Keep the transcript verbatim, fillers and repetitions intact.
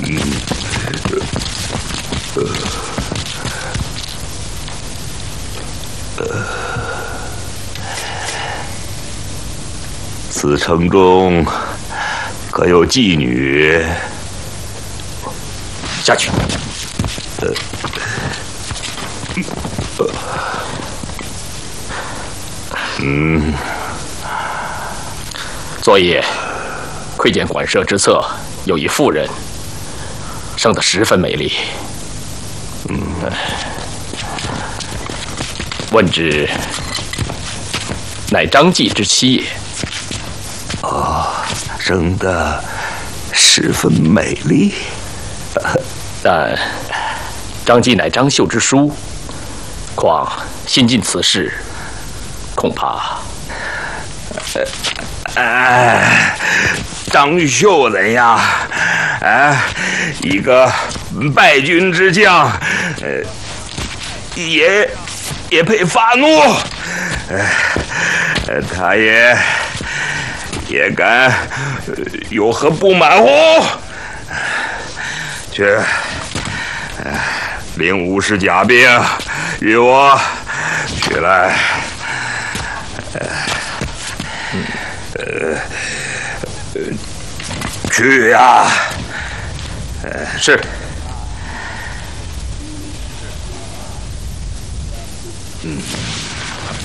此城中可有妓女？ 下去。 呃，嗯， 昨夜窥见馆舍之侧有一妇人，生得十分美丽。嗯，问之，乃张继之妻也。 哦，生得十分美丽。 但张继乃张绣之叔，况新进此事，恐怕…… 哎，张绣人呀，哎，一个败军之将，呃，也也配发怒？呃，他也也敢有何不满乎？去，领五十甲兵与我去来。呃，去呀！ 是。 嗯。